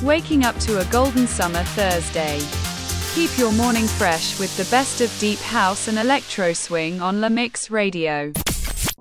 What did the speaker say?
waking up to a golden summer Thursday. Keep your morning fresh with the best of deep house and electro swing on La Mix Radio.